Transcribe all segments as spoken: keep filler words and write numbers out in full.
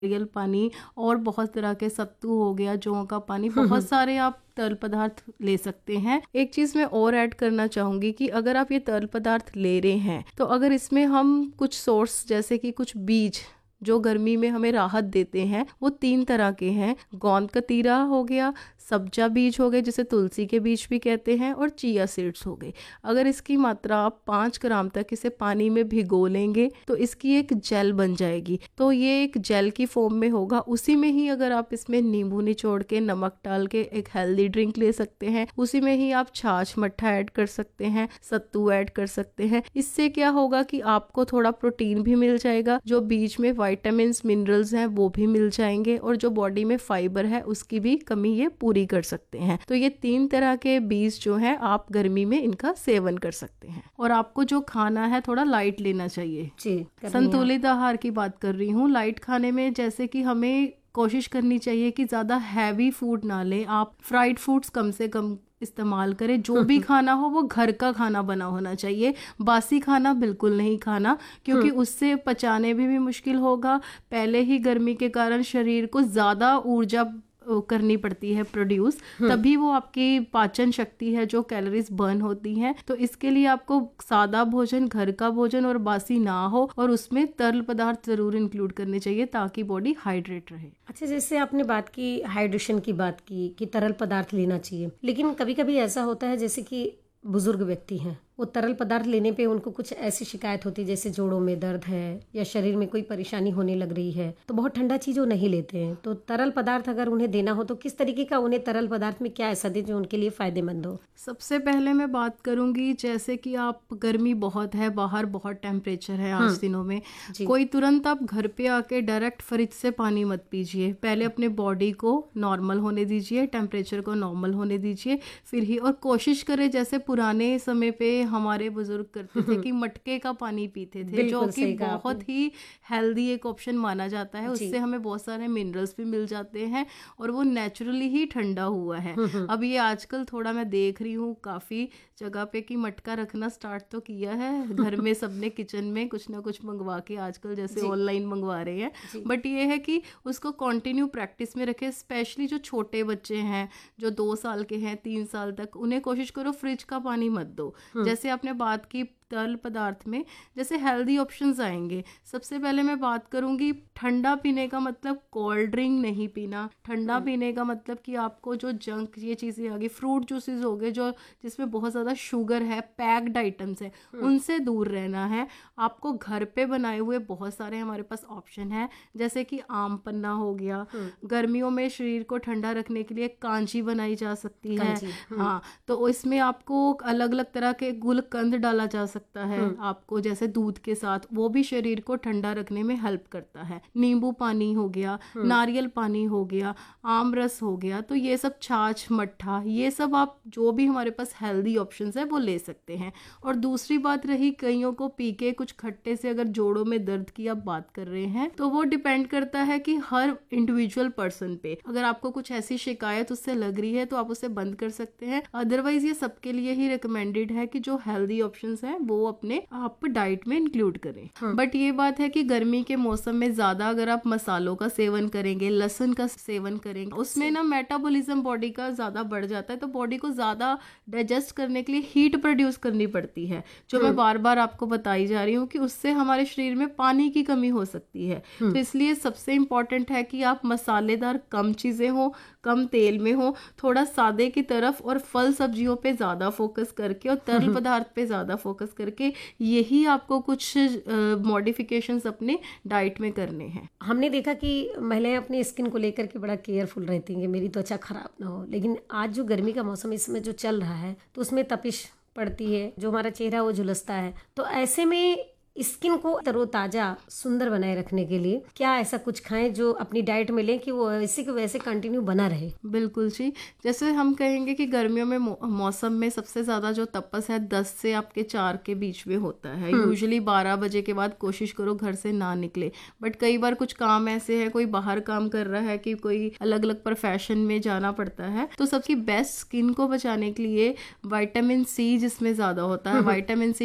नारियल पानी और बहुत तरह के सत्तू हो गया, जौ का पानी, बहुत सारे आप तरल पदार्थ ले सकते हैं। एक चीज़ मैं और ऐड करना चाहूँगी कि अगर आप ये तरल पदार्थ ले रहे हैं तो अगर इसमें हम कुछ सोर्स जैसे कि कुछ बीज जो गर्मी में हमें राहत देते हैं वो तीन तरह के हैं। गोंद कतीरा हो गया, सब्जा बीज हो गए जिसे तुलसी के बीज भी कहते हैं, और चिया सीड्स हो गए। अगर इसकी मात्रा आप पाँच ग्राम तक इसे पानी में भिगो लेंगे तो इसकी एक जेल बन जाएगी। तो ये एक जेल की फॉर्म में होगा। उसी में ही अगर आप इसमें नींबू निचोड़ के नमक डाल के एक हेल्दी ड्रिंक ले सकते हैं। उसी में ही आप छाछ मट्ठा ऐड कर सकते हैं, सत्तू ऐड कर सकते हैं। इससे क्या होगा कि आपको थोड़ा प्रोटीन भी मिल जाएगा, जो बीज में विटामिन मिनरल्स हैं वो भी मिल जाएंगे, और जो बॉडी में फाइबर है उसकी भी कमी ये पूरी कर सकते हैं। तो ये तीन तरह के बीज जो हैं आप गर्मी में इनका सेवन कर सकते हैं। और आपको जो खाना है थोड़ा लाइट लेना चाहिए जी। संतुलित आहार की बात कर रही हूँ। लाइट खाने में जैसे कि हमें कोशिश करनी चाहिए कि ज्यादा हैवी फूड ना लें। आप फ्राइड फूड्स कम से कम इस्तेमाल करें। जो भी खाना हो वो घर का खाना बना होना चाहिए। बासी खाना बिल्कुल नहीं खाना, क्योंकि उससे पचाने में भी मुश्किल होगा। पहले ही गर्मी के कारण शरीर को ज्यादा ऊर्जा करनी पड़ती है प्रोड्यूस, तभी वो आपकी पाचन शक्ति है जो कैलोरीज बर्न होती हैं। तो इसके लिए आपको सादा भोजन, घर का भोजन और बासी ना हो, और उसमें तरल पदार्थ जरूर इंक्लूड करने चाहिए ताकि बॉडी हाइड्रेट रहे। अच्छा, जैसे आपने बात की हाइड्रेशन की बात की कि तरल पदार्थ लेना चाहिए, लेकिन कभी कभी ऐसा होता है जैसे कि बुजुर्ग व्यक्ति हैं, वो तरल पदार्थ लेने पे उनको कुछ ऐसी शिकायत होती है जैसे जोड़ों में दर्द है या शरीर में कोई परेशानी होने लग रही है, तो बहुत ठंडा चीज वो नहीं लेते हैं। तो तरल पदार्थ अगर उन्हें देना हो तो किस तरीके का उन्हें तरल पदार्थ में क्या ऐसा दे जो उनके लिए फायदेमंद हो? सबसे पहले मैं बात करूंगी, जैसे कि आप गर्मी बहुत है, बाहर बहुत टेम्परेचर है आज दिनों में, कोई तुरंत आप घर पे आके डायरेक्ट फ्रिज से पानी मत पीजिए। पहले अपने बॉडी को नॉर्मल होने दीजिए, टेम्परेचर को नॉर्मल होने दीजिए, फिर ही। और कोशिश करें जैसे पुराने समय पे हमारे बुजुर्ग करते थे कि मटके का पानी पीते थे, जो कि बहुत ही हेल्दी एक ऑप्शन माना जाता है। उससे हमें बहुत सारे मिनरल्स भी मिल जाते हैं और वो नेचुरली ही ठंडा हुआ है। अब ये आजकल थोड़ा मैं देख रही हूँ काफी जगह पे कि मटका रखना स्टार्ट तो किया है घर में, सबने किचन में कुछ ना कुछ मंगवा के आजकल जैसे ऑनलाइन मंगवा रहे हैं। बट ये है कि उसको कंटिन्यू प्रैक्टिस में रखे। स्पेशली जो छोटे बच्चे हैं जो दो साल के हैं, तीन साल तक, उन्हें कोशिश करो फ्रिज का पानी मत दो। जैसे आपने बात की तरल पदार्थ में जैसे हेल्दी ऑप्शंस आएंगे, सबसे पहले मैं बात करूंगी ठंडा पीने का मतलब कोल्ड ड्रिंक नहीं पीना। ठंडा पीने का मतलब कि आपको जो जंक ये चीजें आ गई, फ्रूट जूसेस हो गए जो जिसमें बहुत ज्यादा शुगर है, पैक्ड आइटम्स है, उनसे दूर रहना है। आपको घर पे बनाए हुए बहुत सारे हमारे पास ऑप्शन है, जैसे कि आम पन्ना हो गया। गर्मियों में शरीर को ठंडा रखने के लिए कांजी बनाई जा सकती है। हाँ, तो इसमें आपको अलग अलग तरह के गुलकंद डाला जा सकता है आपको, जैसे दूध के साथ, वो भी शरीर को ठंडा रखने में हेल्प करता है। नींबू पानी हो गया, नारियल पानी हो गया, आम रस हो गया। तो ये सब, छाछ मट्ठा, ये सब आप जो भी हमारे पास हेल्दी ऑप्शंस है वो ले सकते हैं। और दूसरी बात रही कईयों को पी के कुछ खट्टे से अगर जोड़ों में दर्द की आप बात कर रहे हैं, तो वो डिपेंड करता है कि हर इंडिविजुअल पर्सन पे। अगर आपको कुछ ऐसी शिकायत उससे लग रही है तो आप उसे बंद कर सकते हैं। अदरवाइज ये सबके लिए ही रिकमेंडेड है कि जो हेल्दी ऑप्शंस हैं वो अपने आप डाइट में इंक्लूड करें। बट ये बात है कि गर्मी के मौसम में ज्यादा अगर आप मसालों का सेवन करेंगे, लहसुन का सेवन करेंगे, उसमें ना मेटाबॉलिज्म बॉडी का ज्यादा बढ़ जाता है। तो बॉडी को ज्यादा डाइजेस्ट करने के लिए हीट प्रोड्यूस करनी पड़ती है, जो मैं बार बार आपको बताई जा रही हूँ कि उससे हमारे शरीर में पानी की कमी हो सकती है। तो इसलिए सबसे इम्पोर्टेंट है कि आप मसालेदार कम चीजें हो, कम तेल में हो, थोड़ा सादे की तरफ और फल सब्जियों पे ज्यादा फोकस करके और तरल पदार्थ पे ज्यादा फोकस करके, यही आपको कुछ मॉडिफिकेशंस अपने डाइट में करने हैं। हमने देखा कि महिलाएं अपनी स्किन को लेकर के बड़ा केयरफुल रहती हैं कि मेरी त्वचा खराब ना हो, लेकिन आज जो गर्मी का मौसम इस समय जो चल रहा है तो उसमें तपिश पड़ती है, जो हमारा चेहरा वो झुलसता है। तो ऐसे में स्किन को तरोताजा सुंदर बनाए रखने के लिए क्या ऐसा कुछ खाएं जो अपनी डाइट में लें कि वो वैसे के वैसे कंटिन्यू बना रहे? बिल्कुल जी, जैसे हम कहेंगे कि गर्मियों में मौसम में सबसे ज्यादा जो तपस है दस से आपके चार के बीच में होता है। यूजुअली बारह बजे के बाद कोशिश करो घर से ना निकले। बट कई बार कुछ काम ऐसे है, कोई बाहर काम कर रहा है कि कोई अलग अलग प्रोफेशन में जाना पड़ता है, तो सबसे बेस्ट स्किन को बचाने के लिए विटामिन सी जिसमें ज्यादा होता है, विटामिन सी युक्त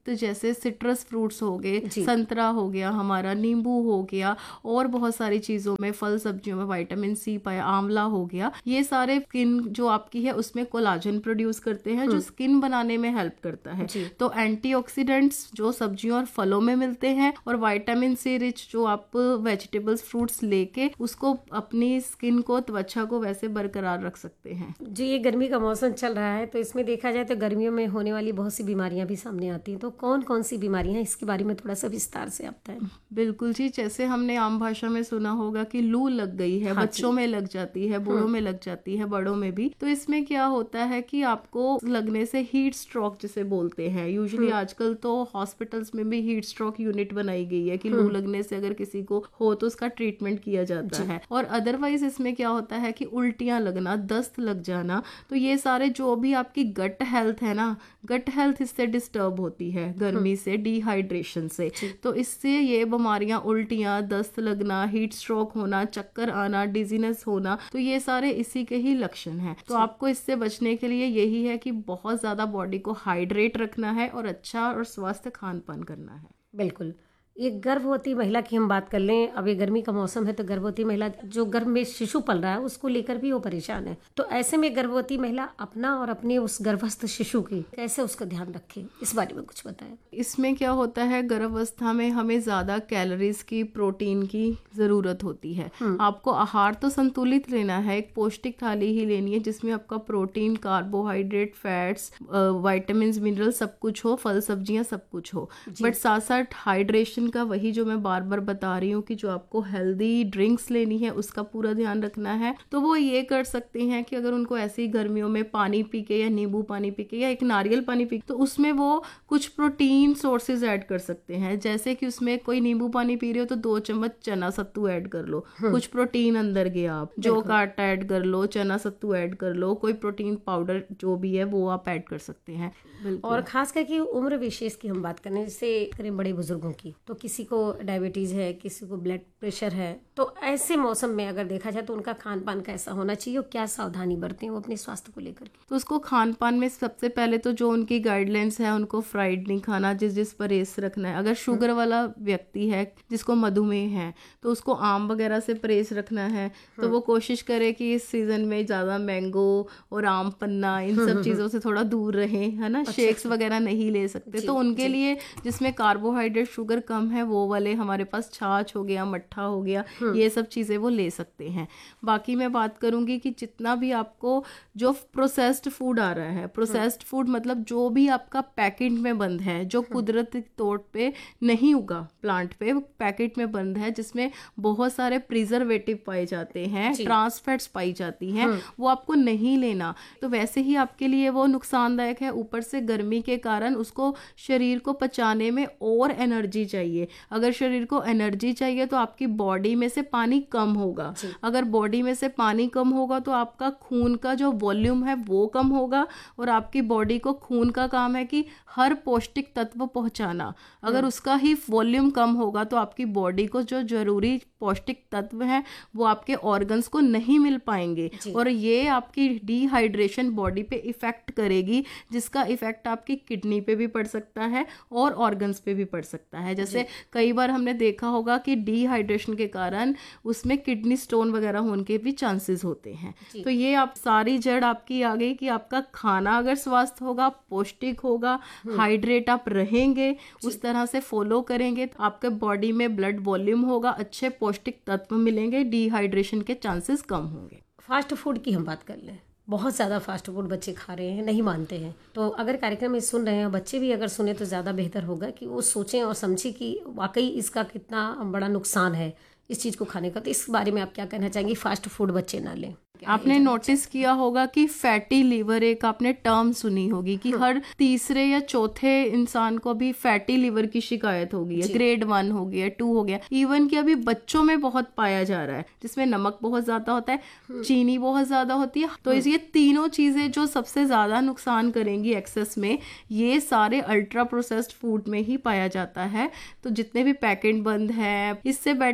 युक्त जैसे सिट्रस फ्रूट्स हो गए, संतरा हो गया, हमारा नींबू हो गया, और बहुत सारी चीजों में, फल सब्जियों में विटामिन सी पाया, आंवला हो गया, ये सारे स्किन जो आपकी है उसमें कोलाजन प्रोड्यूस करते हैं जो स्किन बनाने में हेल्प करता है। तो एंटीऑक्सीडेंट्स जो सब्जियों और फलों में मिलते हैं, और विटामिन सी रिच जो आप वेजिटेबल्स फ्रूट्स लेके उसको अपनी स्किन को, त्वचा को वैसे बरकरार रख सकते हैं। जी, ये गर्मी का मौसम चल रहा है तो इसमें देखा जाए तो गर्मियों में होने वाली बहुत सी बीमारियां भी सामने आती हैं, तो कौन कौन सी बीमारियां हैं इसके बारे में थोड़ा सा विस्तार से आप बताएं। बिल्कुल जी, जैसे हमने आम भाषा में सुना होगा कि लू लग गई है, हाँ, बच्चों में लग जाती है, बूढ़ों में लग जाती है, बड़ों में भी। तो इसमें क्या होता है कि आपको लगने से हीट स्ट्रोक जिसे बोलते हैं, यूजुअली आजकल तो हॉस्पिटल्स में भी हीट स्ट्रोक यूनिट बनाई गई है कि लू लगने से अगर किसी को हो तो उसका ट्रीटमेंट किया जाता है। और अदरवाइज इसमें क्या होता है कि उल्टियां लगना, दस्त लग जाना, तो ये सारे जो भी आपकी गट हेल्थ है ना, गट हेल्थ इससे डिस्टर्ब होती है गर्मी से, डिहाइड्रेशन से। तो इससे ये बीमारियां, उल्टियां, दस्त लगना, हीट स्ट्रोक होना, चक्कर आना, डिजीनेस होना, तो ये सारे इसी के ही लक्षण हैं। तो आपको इससे बचने के लिए यही है कि बहुत ज्यादा बॉडी को हाइड्रेट रखना है और अच्छा और स्वस्थ खान पान करना है। बिल्कुल। एक गर्भवती महिला की हम बात कर लें, अब ये गर्मी का मौसम है तो गर्भवती महिला जो गर्भ में शिशु पल रहा है उसको लेकर भी वो परेशान है, तो ऐसे में गर्भवती महिला अपना और अपने उस गर्भस्थ शिशु की कैसे उसका ध्यान रखे, इस बारे में कुछ बताएं। इसमें क्या होता है, गर्भावस्था में हमें ज्यादा कैलोरीज की, प्रोटीन की जरूरत होती है। आपको आहार तो संतुलित लेना है, एक पौष्टिक थाली ही लेनी है जिसमें आपका protein, carbohydrate, fats, vitamin, mineral सब कुछ हो, फल सब्जियां सब कुछ हो, बट साथ साथ हाइड्रेशन का, वही जो मैं बार बार बता रही हूँ कि जो आपको हेल्दी ड्रिंक्स लेनी है उसका पूरा ध्यान रखना है। तो वो ये कर सकती हैं कि अगर उनको ऐसी गर्मियों में पानी पी के, या नींबू पानी पी के, या एक नारियल पानी पी के, तो उसमें वो कुछ प्रोटीन सोर्सेज ऐड कर सकते हैं। जैसे कि उसमें कोई नींबू पानी पी रहे हो तो दो चम्मच चना सत्तू ऐड कर लो, कुछ प्रोटीन अंदर गया, आप जो का आटा ऐड कर लो, चना सत्तू ऐड कर लो, कोई प्रोटीन पाउडर जो भी है वो आप ऐड कर सकते हैं। और खास करके उम्र विशेष की हम बात करें, जैसे करें बड़े बुजुर्गों की, तो किसी को डायबिटीज है, किसी को ब्लड प्रेशर है, तो ऐसे मौसम में अगर देखा जाए तो उनका खान पान कैसा होना चाहिए और क्या सावधानी बरतें वो अपने स्वास्थ्य को लेकर के। तो उसको खान पान में सबसे पहले तो जो उनकी गाइडलाइंस है, उनको फ्राइड नहीं खाना, जिस जिस परहेज रखना है। अगर शुगर वाला व्यक्ति है, जिसको मधुमेह है, तो उसको आम वगैरह से परहेज रखना है। तो वो कोशिश करे कि इस सीजन में ज्यादा मैंगो और आम पन्ना, इन सब चीजों से थोड़ा दूर रहे, है ना। शेक्स वगैरह नहीं ले सकते, तो उनके लिए जिसमें कार्बोहाइड्रेट, शुगर कम है, वो वाले हमारे पास छाछ हो गया, मट्ठा हो गया, ये सब चीजें वो ले सकते हैं। बाकी मैं बात करूंगी कि जितना भी आपको जो प्रोसेस्ड फूड आ रहा है, प्रोसेस्ड फूड मतलब जो भी आपका पैकेट में बंद है, जो कुदरती तौर पे नहीं उगा, प्लांट पे पैकेट में बंद है, जिसमें बहुत सारे प्रिजर्वेटिव पाए जाते हैं, ट्रांस फैट्स पाई जाती हैं, वो आपको नहीं लेना। तो वैसे ही आपके लिए वो नुकसानदायक है, ऊपर से गर्मी के कारण उसको शरीर को पचाने में और एनर्जी चाहिए। अगर शरीर को एनर्जी चाहिए तो आपकी बॉडी में से पानी कम होगा। अगर बॉडी में से पानी कम होगा तो आपका खून का जो वॉल्यूम है वो कम होगा, और आपकी बॉडी को खून का काम है कि हर पौष्टिक तत्व पहुंचाना। अगर उसका ही वॉल्यूम कम होगा तो आपकी बॉडी को जो जरूरी पौष्टिक तत्व हैं वो आपके ऑर्गन्स को नहीं मिल पाएंगे, और ये आपकी डिहाइड्रेशन बॉडी पे इफेक्ट करेगी, जिसका इफेक्ट आपकी किडनी पे भी पड़ सकता है और ऑर्गन्स पे भी पड़ सकता है। जैसे कई बार हमने देखा होगा कि डिहाइड्रेशन के कारण उसमें किडनी स्टोन वगैरह होने के भी चांसेस होते हैं। तो ये आप सारी जड़ आपकी आ गई कि आपका खाना अगर स्वस्थ होगा, पौष्टिक होगा, हाइड्रेट आप रहेंगे, उस तरह से फॉलो करेंगे, तो आपके बॉडी में ब्लड वॉल्यूम होगा, अच्छे पौष्टिक तत्व मिलेंगे, डिहाइड्रेशन के चांसेस कम होंगे। फास्ट फूड की हम बात कर लें, बहुत ज़्यादा फास्ट फूड बच्चे खा रहे हैं, नहीं मानते हैं। तो अगर कार्यक्रम में सुन रहे हैं, बच्चे भी अगर सुने तो ज़्यादा बेहतर होगा कि वो सोचें और समझें कि वाकई इसका कितना बड़ा नुकसान है इस चीज़ को खाने का। तो इस बारे में आप क्या कहना चाहेंगे, फास्ट फूड बच्चे ना लें? आपने नोटिस किया होगा कि फैटी लिवर एक आपने टर्म सुनी होगी कि हर तीसरे या चौथे इंसान को भी फैटी लिवर की शिकायत होगी, ग्रेड वन हो गया, टू हो गया, इवन कि अभी बच्चों में बहुत पाया जा रहा है, जिसमें नमक बहुत ज्यादा होता है, चीनी बहुत ज्यादा होती है। तो ये तीनों चीजें जो सबसे ज्यादा नुकसान करेंगी एक्सेस में, ये सारे अल्ट्रा प्रोसेस्ड फूड में ही पाया जाता है। तो जितने भी पैकेट बंद है, इससे बेटर है कि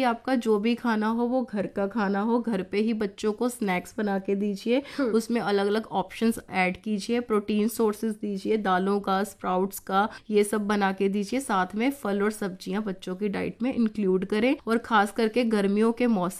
कि आपका जो भी खाना हो वो घर का खाना हो, घर पे ही बच्चों को स्नैक्स बना के दीजिए, उसमें अलग अलग ऑप्शंस ऐड कीजिए, प्रोटीन सोर्सेज दीजिए, दालों का, स्प्राउट्स का, ये सब बना के दीजिए, साथ में फल और सब्जियां बच्चों की डाइट में इंक्लूड करें। और खास करके गर्मियों के मौसम